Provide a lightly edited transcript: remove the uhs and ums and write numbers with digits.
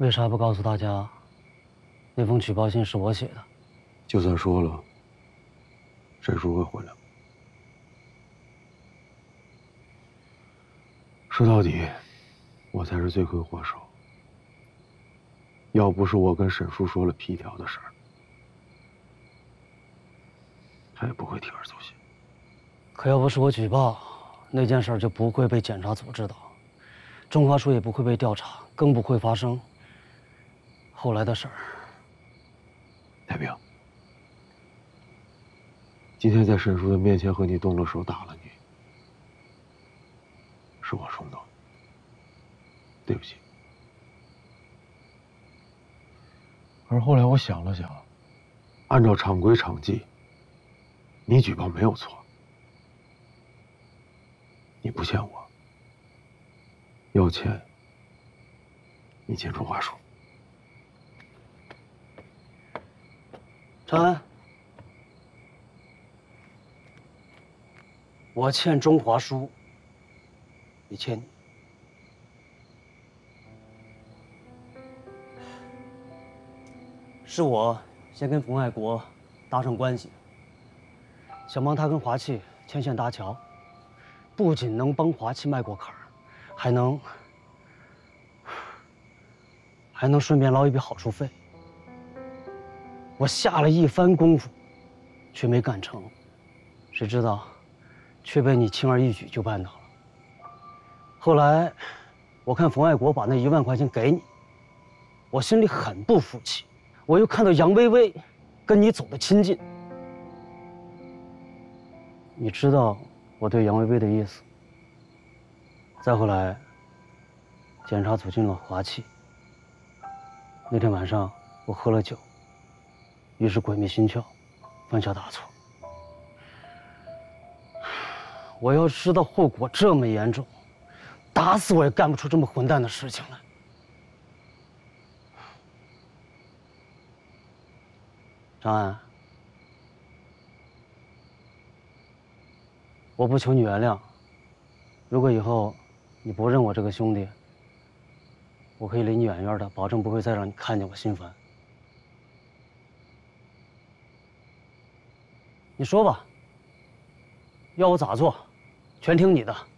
为啥不告诉大家，那封举报信是我写的？ 就算说了，沈叔会回来吗？说到底，我才是罪魁祸首。要不是我跟沈叔说了皮条的事儿，他也不会铤而走险。 可要不是我举报，那件事就不会被检察组知道，中华书也不会被调查，更不会发生后来的事儿。 太平，今天在沈叔的面前和你动了手，打了你，是我冲动的，对不起。而后来我想了想，按照厂规厂纪，你举报没有错，你不欠我，要欠你欠中华书。 长安，我欠中华书，也欠你。是我先跟冯爱国搭上关系，想帮他跟华气牵线搭桥，不仅能帮华气迈过坎儿，还能顺便捞一笔好处费。我下了一番功夫，却没干成，谁知道，却被你轻而易举就办到了。后来，我看冯爱国把那1万块钱给你，我心里很不服气。我又看到杨薇薇跟你走得亲近，你知道我对杨薇薇的意思。再后来，检查组进了华气。那天晚上我喝了酒，于是鬼迷心窍，犯下大错。我要知道后果这么严重，打死我也干不出这么混蛋的事情来。张安，我不求你原谅。如果以后你不认我这个兄弟，我可以离你远远的，保证不会再让你看见我心烦。你说吧，要我咋做，全听你的。